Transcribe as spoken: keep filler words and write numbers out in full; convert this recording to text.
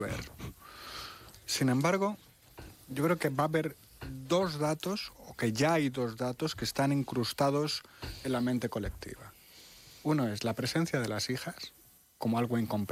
Sin embargo, yo creo que va a haber dos datos, o que ya hay dos datos que están incrustados en la mente colectiva. Uno es la presencia de las hijas como algo incomprensible.